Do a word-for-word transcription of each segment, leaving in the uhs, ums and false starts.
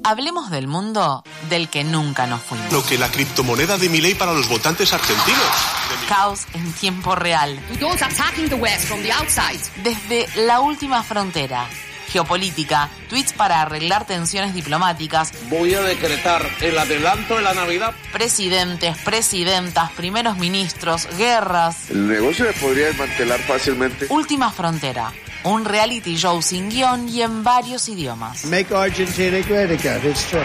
Hablemos del mundo del que nunca nos fuimos. Lo que la criptomoneda de Milei para los votantes argentinos. Caos en tiempo real. Desde la última frontera. Geopolítica, tweets para arreglar tensiones diplomáticas. Voy a decretar el adelanto de la Navidad. Presidentes, presidentas, primeros ministros, guerras. El negocio se podría desmantelar fácilmente. Última frontera. Un reality show sin guión y en varios idiomas. Make Argentina great again. It's true.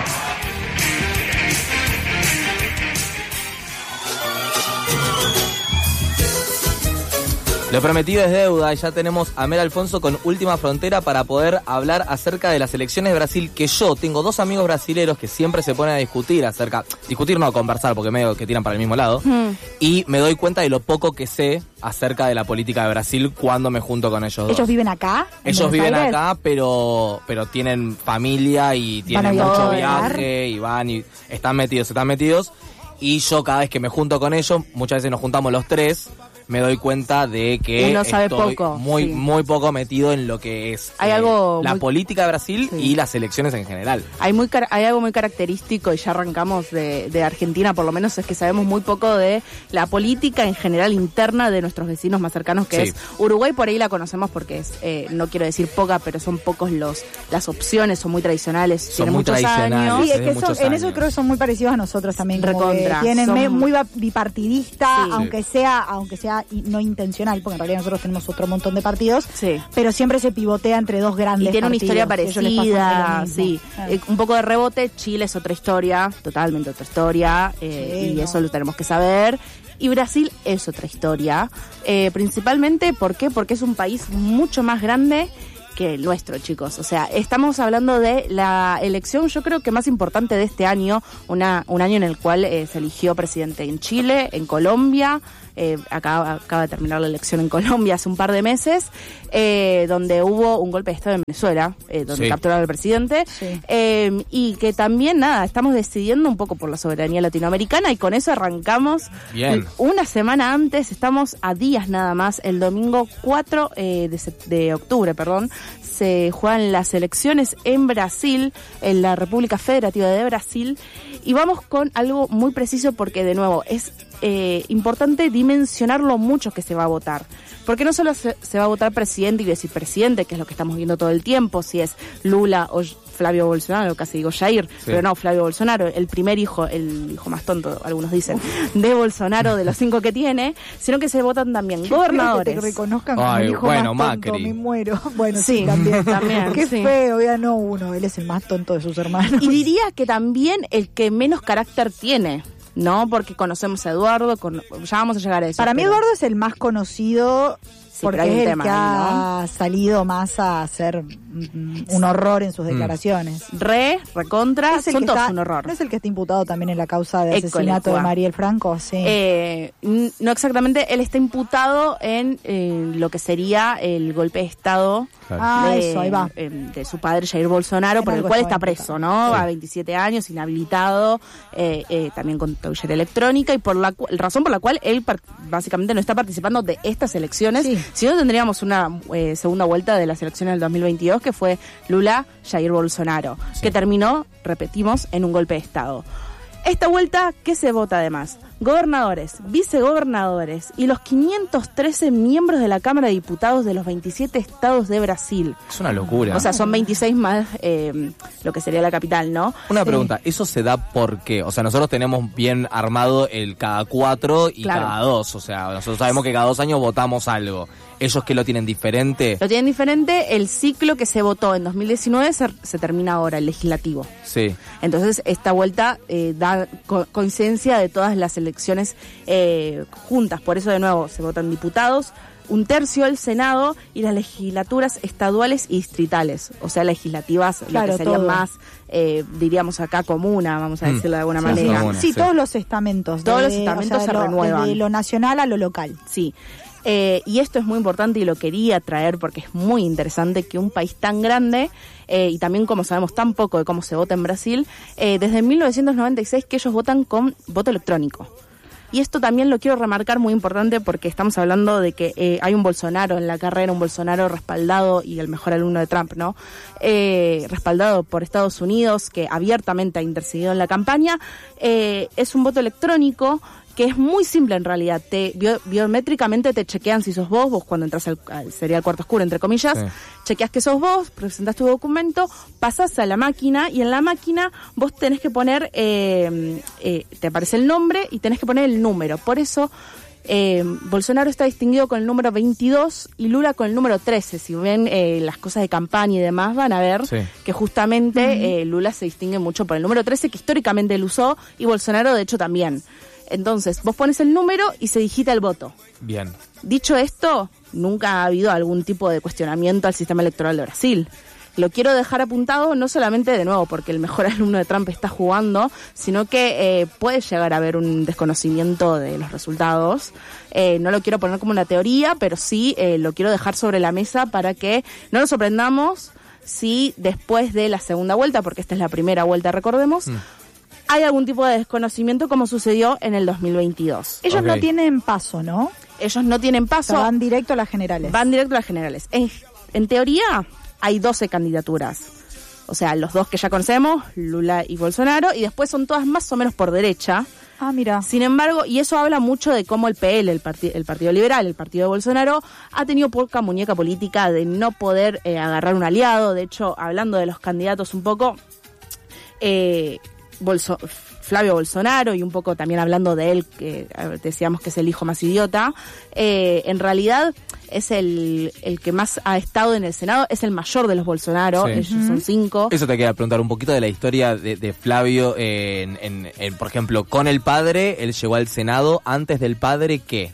Lo prometido es deuda y ya tenemos a Mel Alfonso con Última Frontera para poder hablar acerca de las elecciones de Brasil, que yo tengo dos amigos brasileros que siempre se ponen a discutir acerca, discutir no, conversar, porque medio que tiran para el mismo lado, mm. y me doy cuenta de lo poco que sé acerca de la política de Brasil cuando me junto con ellos dos. ¿Ellos viven acá? Ellos viven Aires? acá, pero pero tienen familia y tienen mucho viaje y van y están metidos, están metidos, y yo cada vez que me junto con ellos, muchas veces nos juntamos los tres, me doy cuenta de que uno sabe estoy poco, muy sí. muy poco metido en lo que es hay eh, algo la muy... política de Brasil sí. y las elecciones en general. Hay muy car- hay algo muy característico, y ya arrancamos de, de Argentina, por lo menos, es que sabemos muy poco de la política en general interna de nuestros vecinos más cercanos, que sí. es Uruguay. Por ahí la conocemos porque es, eh, no quiero decir poca, pero son pocos los las opciones, son muy tradicionales, son tienen muy muchos tradicionales, años. Sí, es que muchos son, en años. eso creo que son muy parecidos a nosotros también. Recontra. Tienen son... me, muy bipartidista, sí. aunque sea aunque sea no intencional, porque en realidad nosotros tenemos otro montón de partidos, sí. pero siempre se pivotea entre dos grandes y tiene partidos. una historia parecida, sí. Ah. Eh, un poco de rebote. Chile es otra historia, totalmente otra historia, eh, sí, y no. eso lo tenemos que saber. Y Brasil es otra historia, eh, principalmente, ¿por qué? Porque es un país mucho más grande que el nuestro, chicos. O sea, estamos hablando de la elección, yo creo que más importante de este año, una un año en el cual eh, se eligió presidente en Chile, en Colombia. Eh, acaba, acaba de terminar la elección en Colombia hace un par de meses, eh, donde hubo un golpe de Estado en Venezuela, eh, donde sí. capturaron al presidente, sí. eh, y que también, nada, estamos decidiendo un poco por la soberanía latinoamericana, y con eso arrancamos. Bien. Una semana antes, estamos a días nada más, el domingo cuatro eh, de, de octubre, perdón, se juegan las elecciones en Brasil, en la República Federativa de Brasil, y vamos con algo muy preciso porque, de nuevo, es eh, importante dimensionar lo mucho que se va a votar. Porque no solo se, se va a votar presidente y vicepresidente, que es lo que estamos viendo todo el tiempo, si es Lula o Flavio Bolsonaro, casi digo Jair, sí. pero no, Flavio Bolsonaro, el primer hijo, el hijo más tonto, algunos dicen, de Bolsonaro, de los cinco que tiene, sino que se votan también gobernadores. Que te reconozcan como Ay, el hijo bueno, más tonto, Macri. me muero. Bueno, sí, sí también. también Qué sí. feo, ya no uno, él es el más tonto de sus hermanos. Y diría que también el que menos carácter tiene, ¿no? Porque conocemos a Eduardo, con, ya vamos a llegar a eso. Para mí pero... Eduardo es el más conocido, sí, porque es el tema que ahí, ha salido más a hacer mm, un horror en sus declaraciones. Re, recontra, Es el son que todos está, un horror. ¿No es el que está imputado también en la causa de École, asesinato cuá. de Mariel Franco? Sí. Eh, no exactamente, él está imputado en eh, lo que sería el golpe de Estado. Claro. Ah, de, eso, ahí va. eh, de su padre Jair Bolsonaro, En por el algo cual estaba está preso, ¿no? Sí. A veintisiete años, inhabilitado, eh, eh, también con taullera electrónica, y por la cu- razón por la cual él par- básicamente no está participando de estas elecciones, Sí. si no tendríamos una eh, segunda vuelta de las elecciones del dos mil veintidós, que fue Lula Jair Bolsonaro, Sí. que terminó, repetimos, en un golpe de Estado. Esta vuelta, ¿qué se vota además? Gobernadores, vicegobernadores y los quinientos trece miembros de la Cámara de Diputados de los veintisiete estados de Brasil. Es una locura. O sea, son veintiséis más eh, lo que sería la capital, ¿no? Una Sí. pregunta, ¿eso se da por qué? O sea, nosotros tenemos bien armado el cada cuatro y Claro. cada dos. O sea, nosotros sabemos que cada dos años votamos algo. ¿Ellos qué lo tienen diferente? Lo tienen diferente, el ciclo que se votó en dos mil diecinueve se, se termina ahora, el legislativo. Sí. Entonces, esta vuelta eh, da co- coincidencia de todas las elecciones eh, juntas. Por eso, de nuevo, se votan diputados, un tercio el Senado y las legislaturas estaduales y distritales. O sea, legislativas, Claro, lo que sería todo. más, eh, diríamos acá, comuna, vamos a Mm. decirlo de alguna Sí, manera. comuna. Sí, sí. todos los estamentos. Todos los desde- estamentos o sea, se lo- renuevan. Desde lo nacional a lo local. Sí. Eh, y esto es muy importante y lo quería traer porque es muy interesante que un país tan grande, eh, y también como sabemos tan poco de cómo se vota en Brasil, eh, desde mil novecientos noventa y seis que ellos votan con voto electrónico. Y esto también lo quiero remarcar, muy importante, porque estamos hablando de que eh, hay un Bolsonaro en la carrera, un Bolsonaro respaldado, y el mejor alumno de Trump, ¿no? Eh, respaldado por Estados Unidos, que abiertamente ha intercedido en la campaña. Eh, es un voto electrónico que es muy simple en realidad. Te bio, biométricamente te chequean si sos vos, vos cuando entras al, al sería el cuarto oscuro, entre comillas, sí. Chequeas que sos vos, presentás tu documento, pasás a la máquina, y en la máquina vos tenés que poner, eh, eh, te aparece el nombre y tenés que poner el número. Por eso eh, Bolsonaro está distinguido con el número veintidós y Lula con el número trece. Si ven eh, las cosas de campaña y demás, van a ver sí. que justamente uh-huh. eh, Lula se distingue mucho por el número trece, que históricamente él usó, y Bolsonaro de hecho también. Entonces, vos pones el número y se digita el voto. Bien. Dicho esto, nunca ha habido algún tipo de cuestionamiento al sistema electoral de Brasil. Lo quiero dejar apuntado, no solamente de nuevo porque el mejor alumno de Trump está jugando, sino que eh, puede llegar a haber un desconocimiento de los resultados. Eh, no lo quiero poner como una teoría, pero sí eh, lo quiero dejar sobre la mesa para que no nos sorprendamos si después de la segunda vuelta, porque esta es la primera vuelta, recordemos, mm. hay algún tipo de desconocimiento como sucedió en el dos mil veintidós. Ellos okay. no tienen paso, ¿no? Ellos no tienen paso. O sea, van directo a las generales. Van directo a las generales. En, en teoría hay doce candidaturas. O sea, los dos que ya conocemos, Lula y Bolsonaro, y después son todas más o menos por derecha. Ah, mira. Sin embargo, y eso habla mucho de cómo el P L, el, parti- el Partido Liberal, el partido de Bolsonaro, ha tenido poca muñeca política de no poder eh, agarrar un aliado. De hecho, hablando de los candidatos un poco... Eh, Bolso- Flavio Bolsonaro, y un poco también hablando de él, que decíamos que es el hijo más idiota, eh, en realidad es el, el que más ha estado en el Senado, es el mayor de los Bolsonaro, sí. ellos uh-huh. son cinco. Eso te quería preguntar un poquito de la historia de, de Flavio, eh, en, en, en, por ejemplo, con el padre, él llegó al Senado, antes del padre, ¿qué?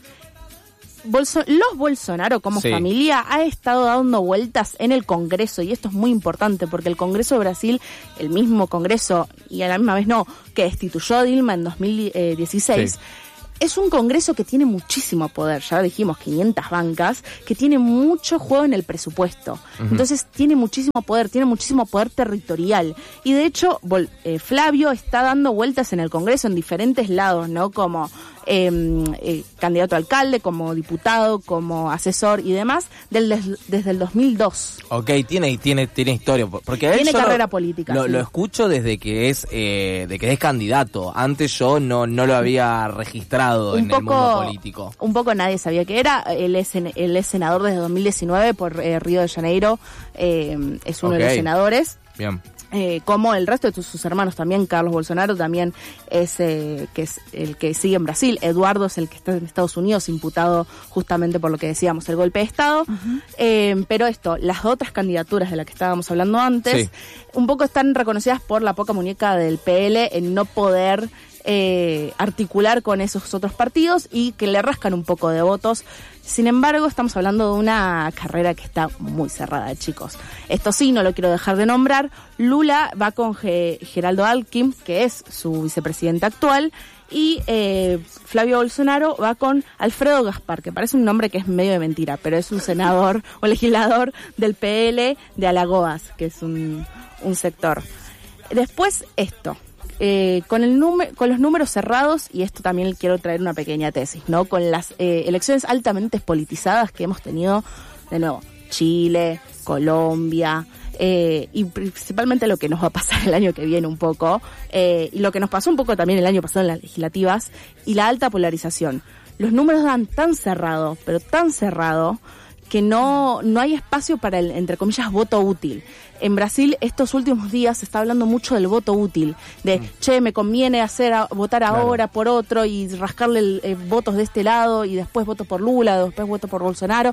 Bolso- los Bolsonaro como sí. familia ha estado dando vueltas en el Congreso, y esto es muy importante porque el Congreso de Brasil, el mismo Congreso, y a la misma vez no, que destituyó a Dilma en dos mil dieciséis, sí. es un Congreso que tiene muchísimo poder, ya dijimos, quinientas bancas, que tiene mucho juego en el presupuesto. Uh-huh. Entonces tiene muchísimo poder, tiene muchísimo poder territorial. Y de hecho, Vol- eh, Flavio está dando vueltas en el Congreso en diferentes lados, ¿no? Como eh, eh, candidato a alcalde, como diputado, como asesor y demás, del des- desde el dos mil dos. Ok, tiene tiene tiene historia. Porque a él tiene yo carrera lo, política. Lo, sí. lo escucho desde que es eh, de que es candidato. Antes yo no no lo había registrado un en poco, el mundo político. Un poco nadie sabía que era. Él es, él es senador desde dos mil diecinueve por eh, Río de Janeiro. Eh, es uno okay. de los senadores. Bien. Eh, como el resto de sus hermanos también. Carlos Bolsonaro también es, eh, que es el que sigue en Brasil. Eduardo es el que está en Estados Unidos, imputado justamente por lo que decíamos, el golpe de Estado. Uh-huh. Eh, pero esto, las otras candidaturas de las que estábamos hablando antes, sí. un poco están reconocidas por la poca muñeca del P L en no poder eh, articular con esos otros partidos y que le rascan un poco de votos. Sin embargo, estamos hablando de una carrera que está muy cerrada, chicos. Esto sí, no lo quiero dejar de nombrar. Lula va con Ge- Geraldo Alckmin, que es su vicepresidente actual, y eh, Flavio Bolsonaro va con Alfredo Gaspar, que parece un nombre que es medio de mentira, pero es un senador o legislador del P L de Alagoas, que es un, un sector. Después, esto. Eh, con el número, con los números cerrados, y esto también quiero traer una pequeña tesis, ¿no? Con las eh, elecciones altamente politizadas que hemos tenido, de nuevo, Chile, Colombia, eh, y principalmente lo que nos va a pasar el año que viene un poco, eh, y lo que nos pasó un poco también el año pasado en las legislativas, y la alta polarización. Los números dan tan cerrado, pero tan cerrado, que no, no hay espacio para el, entre comillas, voto útil. En Brasil estos últimos días se está hablando mucho del voto útil, de, mm. che, me conviene hacer a, votar ahora claro. por otro y rascarle el, eh, votos de este lado y después voto por Lula, después voto por Bolsonaro.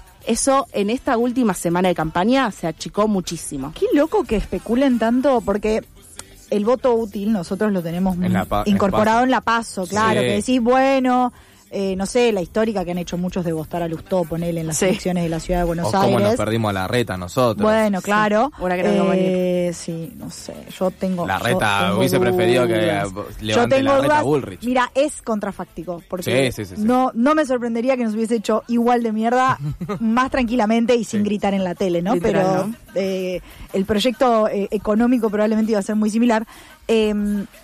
Eso en esta última semana de campaña se achicó muchísimo. Qué loco que especulen tanto, porque el voto útil nosotros lo tenemos en la pa- incorporado en la PASO, claro, sí. que decís, bueno... Eh, no sé, la histórica que han hecho muchos de Bostar a Lustó, ponele en las sí. elecciones de la ciudad de Buenos o Aires. Cómo nos perdimos a la reta nosotros. Bueno, claro. Sí. Ahora que no eh, sí, no sé, yo tengo... La reta yo hubiese dudas. preferido que levante la reta Bullrich. Mira, es contrafáctico, porque sí, sí, sí, sí. No, no me sorprendería que nos hubiese hecho igual de mierda, más tranquilamente y sin sí. gritar en la tele, ¿no? Literal, Pero ¿no? Eh, el proyecto eh, económico probablemente iba a ser muy similar. Eh,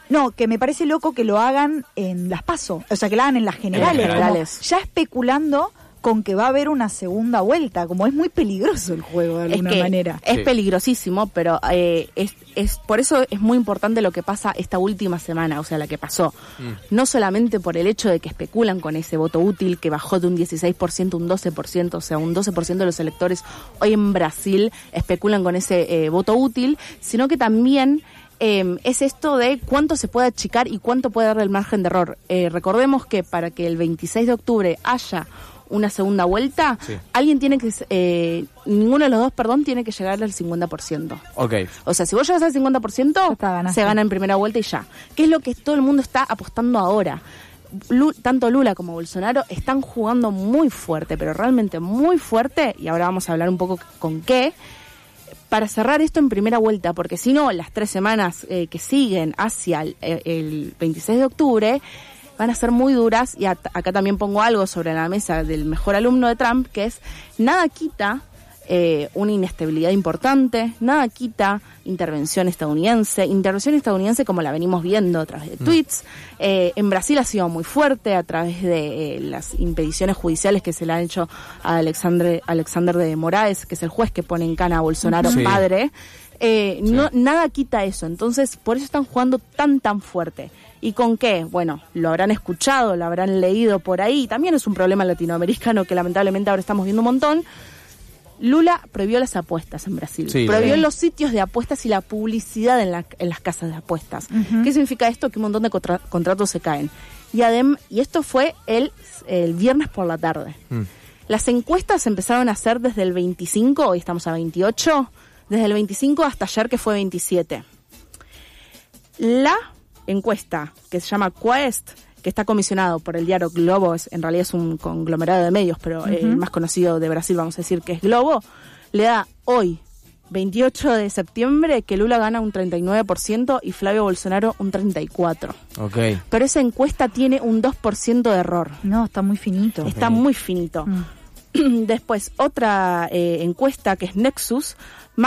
No, que me parece loco que lo hagan en las PASO, o sea, que lo hagan en las generales, En las generales. como ya especulando con que va a haber una segunda vuelta, como es muy peligroso el juego de alguna es que manera. Es Sí. peligrosísimo, pero eh, es, es por eso es muy importante lo que pasa esta última semana, o sea, la que pasó. Mm. No solamente por el hecho de que especulan con ese voto útil que bajó de un dieciséis por ciento a un doce por ciento, o sea, un doce por ciento de los electores hoy en Brasil especulan con ese eh, voto útil, sino que también Eh, es esto de cuánto se puede achicar y cuánto puede darle el margen de error. Eh, recordemos que para que el veintiséis de octubre haya una segunda vuelta, sí. alguien tiene que, eh, ninguno de los dos, perdón, tiene que llegar al cincuenta por ciento. Ok. O sea, si vos llegas al cincuenta por ciento, está, se gana en primera vuelta y ya. ¿Qué es lo que todo el mundo está apostando ahora? Lu, tanto Lula como Bolsonaro están jugando muy fuerte, pero realmente muy fuerte, y ahora vamos a hablar un poco con qué, para cerrar esto en primera vuelta, porque si no, las tres semanas eh, que siguen hacia el, el veintiséis de octubre van a ser muy duras, y at- acá también pongo algo sobre la mesa del mejor alumno de Trump, que es nada quita eh, una inestabilidad importante, nada quita intervención estadounidense, intervención estadounidense como la venimos viendo a través de tweets, eh, en Brasil ha sido muy fuerte a través de eh, las impediciones judiciales que se le han hecho a Alexandre, Alexander de Moraes, que es el juez que pone en cana a Bolsonaro sí. padre, eh, sí. no, nada quita eso, entonces por eso están jugando tan tan fuerte. ¿Y con qué? Bueno, lo habrán escuchado, lo habrán leído por ahí, también es un problema latinoamericano que lamentablemente ahora estamos viendo un montón. Lula prohibió las apuestas en Brasil, sí, prohibió sí. los sitios de apuestas y la publicidad en, la, en las casas de apuestas. Uh-huh. ¿Qué significa esto? Que un montón de contra- contratos se caen. Y, adem- y esto fue el, el viernes por la tarde. Uh. Las encuestas se empezaron a hacer desde el veinticinco, hoy estamos a veintiocho, desde el veinticinco hasta ayer que fue veintisiete. La encuesta que se llama Quest, que está comisionado por el diario Globo, es, en realidad es un conglomerado de medios, pero uh-huh. el más conocido de Brasil, vamos a decir que es Globo, le da hoy, veintiocho de septiembre, que Lula gana un treinta y nueve por ciento y Flavio Bolsonaro un treinta y cuatro por ciento. Okay. Pero esa encuesta tiene un dos por ciento de error. No, está muy finito. Está okay. muy finito. Mm. Después, otra eh, encuesta que es Nexus,